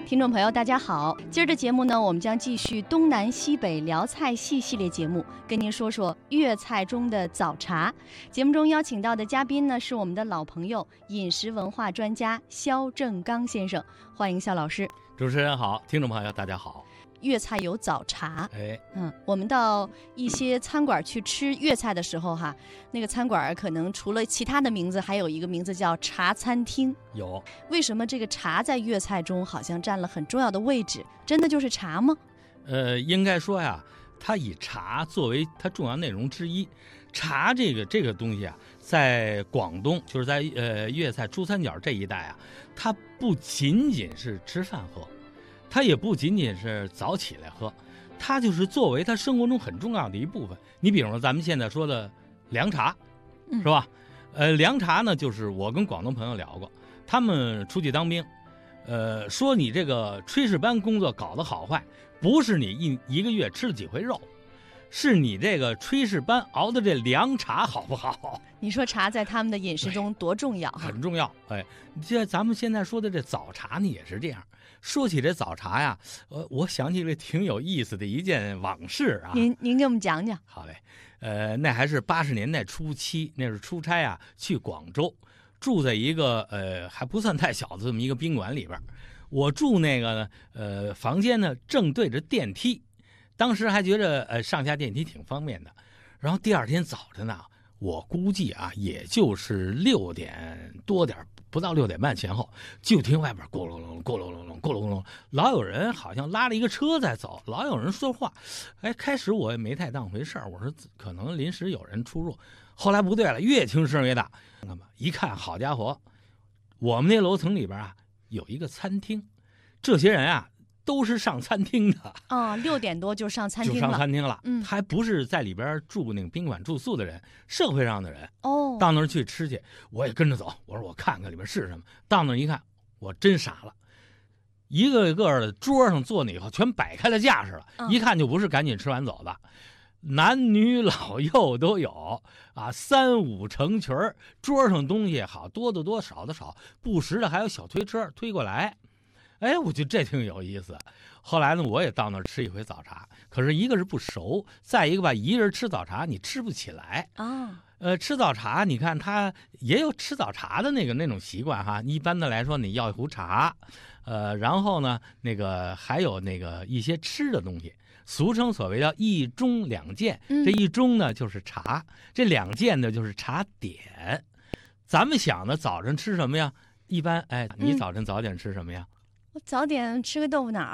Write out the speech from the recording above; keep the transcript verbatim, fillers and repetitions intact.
听众朋友大家好，今儿的节目呢，我们将继续东南西北聊菜系系列节目，跟您说说粤菜中的早茶。节目中邀请到的嘉宾呢，是我们的老朋友，饮食文化专家肖正刚先生，欢迎肖老师。 主持人好，听众朋友大家好。 粤菜有早茶， 哎， 嗯，我们到一些餐馆去吃粤菜的时候哈，那个餐馆可能除了其他的名字，还有一个名字叫茶餐厅。 有， 为什么这个茶在粤菜中好像占了很重要的位置？真的就是茶吗？ 呃，应该说呀，它以茶作为它重要内容之一。茶这个这个东西啊，在广东，就是在呃粤菜珠三角这一带啊，它不仅仅是吃饭喝。它也不仅仅是早起来喝，它就是作为他生活中很重要的一部分。你比如说咱们现在说的凉茶，是吧？嗯、呃，凉茶呢，就是我跟广东朋友聊过，他们出去当兵，呃，说你这个炊事班工作搞得好坏，不是你一一个月吃了几回肉，是你这个炊事班熬的这凉茶好不好？ 你说茶在他们的饮食中多重要？ 很重要。哎，这咱们现在说的这早茶呢，也是这样。说起这早茶呀，呃，我想起了挺有意思的一件往事啊。 您您给我们讲讲。 好嘞，呃，那还是八十年代初期，那是出差啊，去广州，住在一个呃还不算太小的这么一个宾馆里边。我住那个呢，呃，房间呢正对着电梯，当时还觉得呃上下电梯挺方便的。然后第二天早晨呢，我估计啊，也就是六点多点。不到六点半前后，就听外边咕噜噜咕噜噜咕噜咕噜，老有人好像拉了一个车在走，老有人说话。哎，开始我也没太当回事儿，我说可能临时有人出入。后来不对了，越听声越大，看吧，一看，好家伙，我们那楼层里边啊有一个餐厅，这些人啊都是上餐厅的啊、哦，六点多就上餐厅了， 就上餐厅了， 嗯， 还不是在里边住那个宾馆住宿的人，社会上的人哦， 到那儿去吃去，我也跟着走。我说我看看里边是什么。到那儿一看，我真傻了，一个一个的桌上坐那以后全摆开了架势了，嗯、一看就不是赶紧吃完走的，男女老幼都有啊，三五成群，桌上东西好多的多，少的少，不时的还有小推车推过来。哎，我觉得这挺有意思。后来呢，我也到那儿吃一回早茶，可是一个是不熟，再一个吧，一个人吃早茶你吃不起来啊。哦、 呃，吃早茶，你看他也有吃早茶的那个那种习惯哈。一般的来说，你要一壶茶，呃，然后呢，那个还有那个一些吃的东西，俗称所谓叫一盅两件。 嗯、 这一盅呢就是茶，这两件呢就是茶点。咱们想呢，早晨吃什么呀？一般，哎，你早晨早点吃什么呀？ 我早点吃个豆腐脑